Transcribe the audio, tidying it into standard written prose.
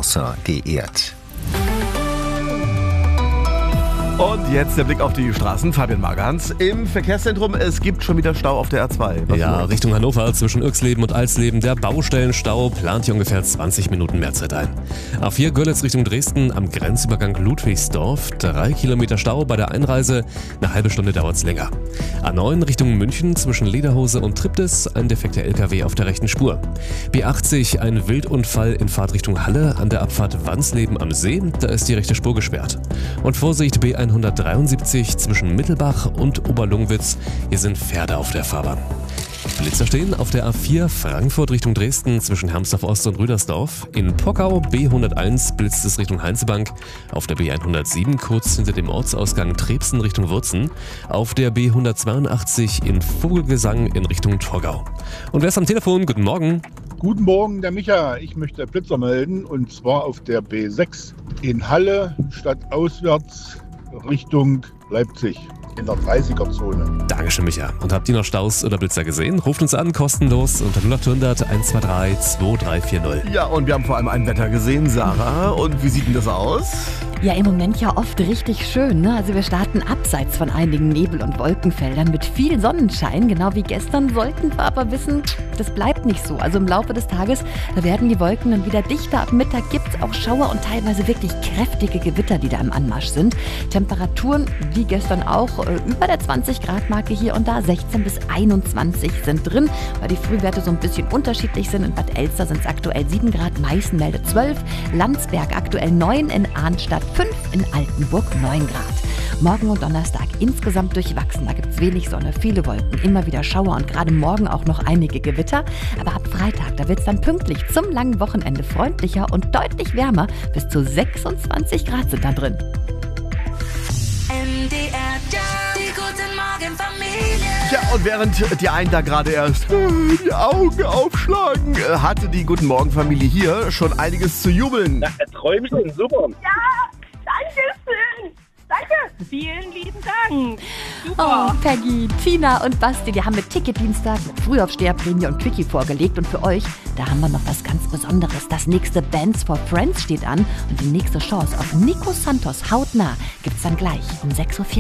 Vincent geehrt. Und jetzt der Blick auf die Straßen. Fabian Magerhans im Verkehrszentrum. Es gibt schon wieder Stau auf der A2. Ja, Richtung Hannover zwischen Irxleben und Alsleben. Der Baustellenstau plant hier ungefähr 20 Minuten mehr Zeit ein. A4 Görlitz Richtung Dresden am Grenzübergang Ludwigsdorf. 3 Kilometer Stau bei der Einreise. Eine halbe Stunde dauert es länger. A9 Richtung München zwischen Lederhose und Triptis. Ein defekter LKW auf der rechten Spur. B80 ein Wildunfall in Fahrtrichtung Halle an der Abfahrt Wansleben am See. Da ist die rechte Spur gesperrt. Und Vorsicht, B173 zwischen Mittelbach und Oberlungwitz. Hier sind Pferde auf der Fahrbahn. Blitzer stehen auf der A4 Frankfurt Richtung Dresden zwischen Hermsdorf Ost und Rüdersdorf. In Pockau B101 blitzt es Richtung Heinzebank. Auf der B107 kurz hinter dem Ortsausgang Trebsen Richtung Wurzen. Auf der B182 in Vogelgesang in Richtung Torgau. Und wer ist am Telefon? Guten Morgen. Guten Morgen, der Micha. Ich möchte Blitzer melden und zwar auf der B6 in Halle stadtauswärts Richtung Leipzig in der 30er-Zone. Dankeschön, Micha. Und habt ihr noch Staus oder Blitzer gesehen? Ruft uns an, kostenlos unter 0800 123 2340. Ja, und wir haben vor allem ein Wetter gesehen, Sarah. Und wie sieht denn das aus? Ja, im Moment ja oft richtig schön, ne? Also wir starten abseits von einigen Nebel- und Wolkenfeldern mit viel Sonnenschein. Genau wie gestern sollten wir aber wissen, das bleibt nicht so. Also im Laufe des Tages, da werden die Wolken dann wieder dichter. Ab Mittag gibt es auch Schauer und teilweise wirklich kräftige Gewitter, die da im Anmarsch sind. Temperaturen, wie gestern auch, über der 20-Grad-Marke hier und da. 16 bis 21 sind drin, weil die Frühwerte so ein bisschen unterschiedlich sind. In Bad Elster sind es aktuell 7 Grad, Meißen meldet 12, Landsberg aktuell 9, in Arnstadt 5, in Altenburg 9 Grad. Morgen und Donnerstag insgesamt durchwachsen. Da gibt es wenig Sonne, viele Wolken, immer wieder Schauer und gerade morgen auch noch einige Gewitter. Aber ab Freitag, da wird es dann pünktlich zum langen Wochenende freundlicher und deutlich wärmer. Bis zu 26 Grad sind da drin. Ja, und während die einen da gerade erst die Augen aufschlagen, hatte die Guten Morgen Familie hier schon einiges zu jubeln. Na, Träumchen, super. Ja, danke schön. Danke. Vielen lieben Dank. Oh, Super. Peggy, Tina und Basti, die haben mit Ticketdienstag, mit Frühaufsteherprämie und Quickie vorgelegt. Und für euch, da haben wir noch was ganz Besonderes. Das nächste Bands for Friends steht an und die nächste Chance auf Nico Santos hautnah gibt's dann gleich um 6:40 Uhr.